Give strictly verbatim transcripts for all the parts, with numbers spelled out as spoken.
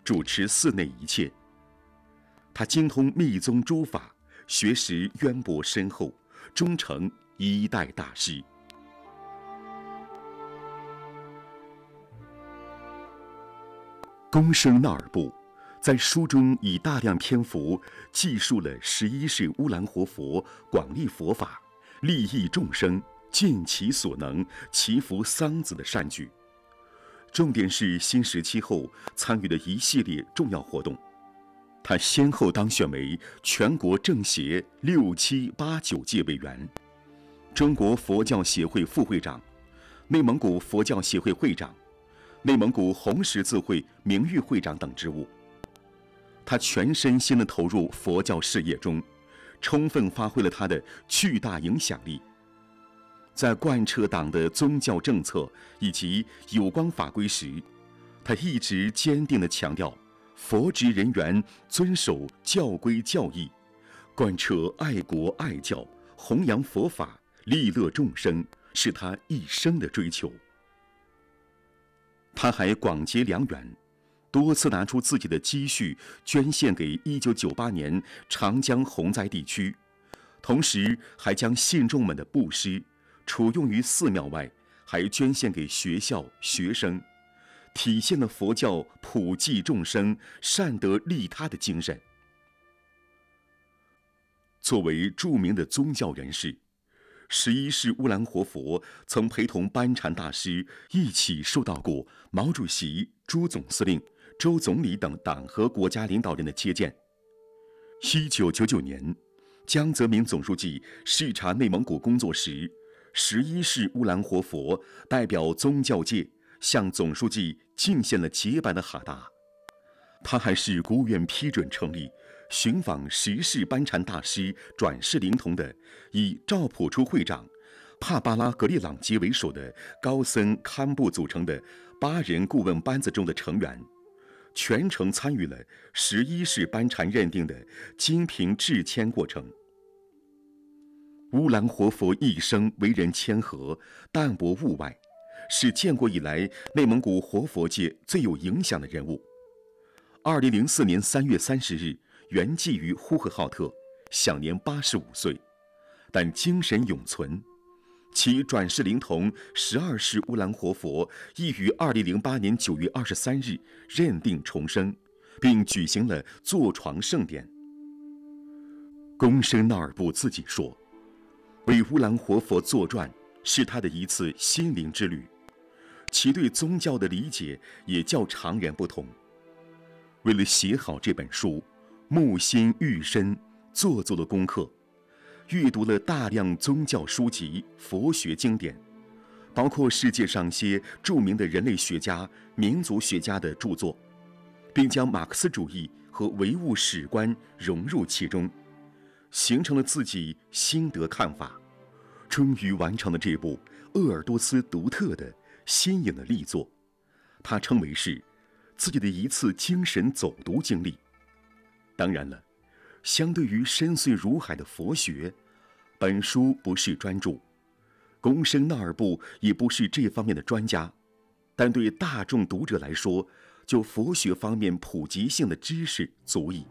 主持寺内一切。他精通密宗诸法，学识渊博深厚，终成一代大师。宫生纳尔布在书中以大量篇幅记述了十一世乌兰活佛广利佛法、利益众生、尽其所能祈福桑梓的善举，重点是新时期后参与的一系列重要活动。他先后当选为全国政协六七八九届委员、中国佛教协会副会长、内蒙古佛教协会会长、内蒙古红十字会名誉会长等职务。他全身心地投入佛教事业中，充分发挥了他的巨大影响力。在贯彻党的宗教政策以及有关法规时，他一直坚定地强调佛职人员遵守教规教义，贯彻爱国爱教，弘扬佛法，利乐众生，是他一生的追求。他还广结良缘，多次拿出自己的积蓄捐献给一九九八年长江洪灾地区，同时还将信众们的布施除用于寺庙外，还捐献给学校学生，体现了佛教普济众生、善德利他的精神。作为著名的宗教人士，十一世乌兰活佛曾陪同班禅大师一起受到过毛主席、朱总司令、周总理等党和国家领导人的接见。一九九九年，江泽民总书记视察内蒙古工作时，十一世乌兰活佛代表宗教界向总书记敬献了洁白的哈达。他还是国务院批准成立寻访十世班禅大师转世灵童的以赵朴初会长、帕巴拉格列朗杰为首的高僧堪布组成的八人顾问班子中的成员，全程参与了十一世班禅认定的精品致谦过程。乌兰活佛一生为人谦和、淡泊物外，是建国以来内蒙古活佛界最有影响的人物。二零零四年三月三十日圆寂于呼和浩特，享年八十五岁，但精神永存。其转世灵童十二世乌兰活佛亦于二零零八年九月二十三日认定重生，并举行了坐床盛典。宫生纳尔布自己说，为乌兰活佛作传是他的一次心灵之旅，其对宗教的理解也较常人不同。为了写好这本书，木心玉身，做足了功课，阅读了大量宗教书籍、佛学经典，包括世界上些著名的人类学家、民族学家的著作，并将马克思主义和唯物史观融入其中，形成了自己心得看法，终于完成了这部鄂尔多斯独特的新颖的力作。他称为是自己的一次精神走读经历。当然了，相对于深邃如海的佛学，本书不是专著，宫生纳尔布也不是这方面的专家，但对大众读者来说，就佛学方面普及性的知识足矣。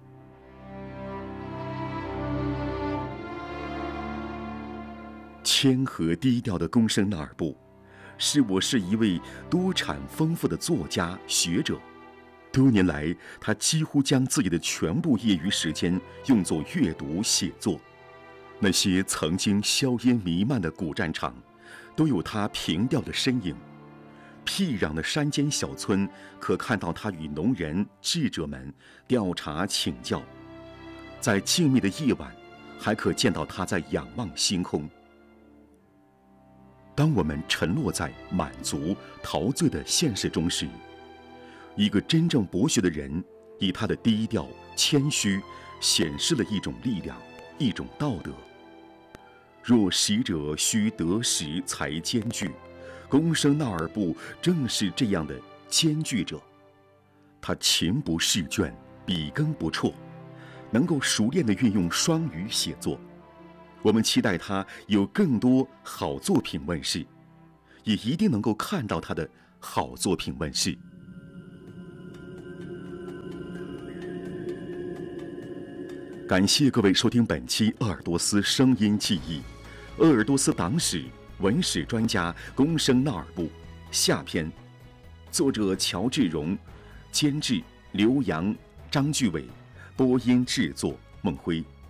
谦和低调的宫生纳尔布，是我是一位多产丰富的作家学者。多年来，他几乎将自己的全部业余时间用作阅读写作。那些曾经硝烟弥漫的古战场，都有他凭吊的身影。僻壤的山间小村，可看到他与农人、智者们调查请教。在静谧的夜晚，还可见到他在仰望星空。当我们沉落在满足、陶醉的现实中时，一个真正博学的人，以他的低调、谦虚，显示了一种力量，一种道德。若识者须得时才兼具，宫生纳尔布正是这样的兼具者。他勤不释卷，笔耕不辍，能够熟练地运用双语写作。我们期待他有更多好作品问世，也一定能够看到他的好作品问世。 感谢各位收听本期鄂尔多斯声音记忆，鄂尔多斯党史文史专家龚生纳尔布下篇，作者乔志荣，监制刘洋、张巨伟，播音制作孟辉。